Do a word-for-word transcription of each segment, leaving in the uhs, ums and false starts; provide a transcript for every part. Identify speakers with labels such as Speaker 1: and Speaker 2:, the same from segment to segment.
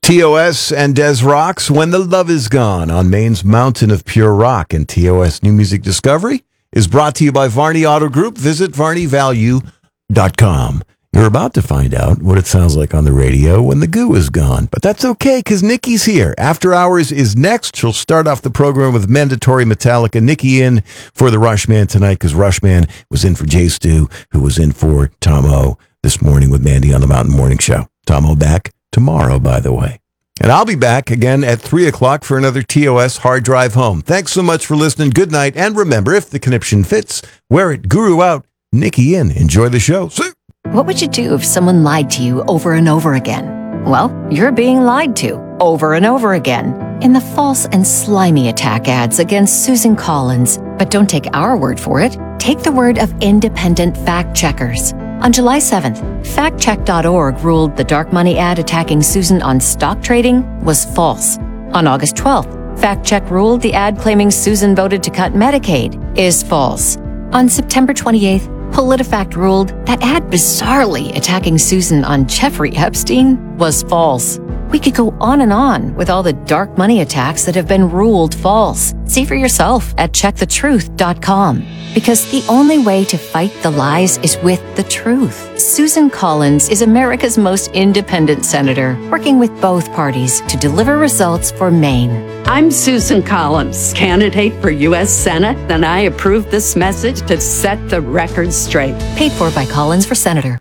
Speaker 1: T O S and Des Rocks, When the Love Is Gone, on Maine's Mountain of Pure Rock. And T O S New Music Discovery is brought to you by Varney Auto Group. Visit varney value dot com. You're about to find out what it sounds like on the radio when the goo is gone. But that's okay, because Nikki's here. After Hours is next. She'll start off the program with mandatory Metallica. Nikki in for the Rushman tonight, because Rushman was in for Jay Stu, who was in for Tom O this morning with Mandy on the Mountain Morning Show. Tom O back tomorrow, by the way. And I'll be back again at three o'clock for another T O S Hard Drive Home. Thanks so much for listening. Good night. And remember, if the conniption fits, wear it. Guru out. Nikki in. Enjoy the show. See?
Speaker 2: What would you do if someone lied to you over and over again? Well, you're being lied to over and over again in the false and slimy attack ads against Susan Collins. But don't take our word for it. Take the word of independent fact checkers. On July seventh, fact check dot org ruled the dark money ad attacking Susan on stock trading was false. On August twelfth, FactCheck ruled the ad claiming Susan voted to cut Medicaid is false. On September twenty-eighth, PolitiFact ruled that ad bizarrely attacking Susan on Jeffrey Epstein was false. We could go on and on with all the dark money attacks that have been ruled false. See for yourself at check the truth dot com. Because the only way to fight the lies is with the truth. Susan Collins is America's most independent senator, working with both parties to deliver results for Maine.
Speaker 3: I'm Susan Collins, candidate for U S Senate, and I approve this message to set the record straight.
Speaker 2: Paid for by Collins for Senator.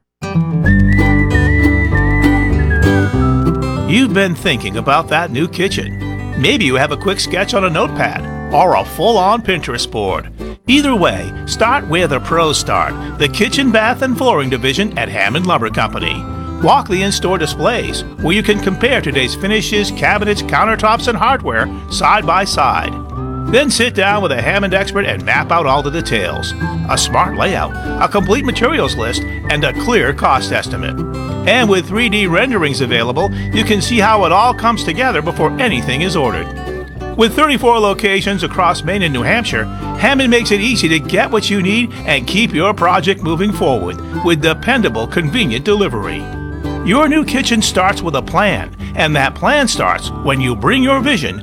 Speaker 4: You've been thinking about that new kitchen. Maybe you have a quick sketch on a notepad or a full-on Pinterest board. Either way, start where the pros start, the kitchen, bath, and flooring division at Hammond Lumber Company. Walk the in-store displays, where you can compare today's finishes, cabinets, countertops, and hardware side by side. Then sit down with a Hammond expert and map out all the details. A smart layout, a complete materials list, and a clear cost estimate. And with three D renderings available, you can see how it all comes together before anything is ordered. With thirty-four locations across Maine and New Hampshire, Hammond makes it easy to get what you need and keep your project moving forward with dependable, convenient delivery. Your new kitchen starts with a plan, and that plan starts when you bring your vision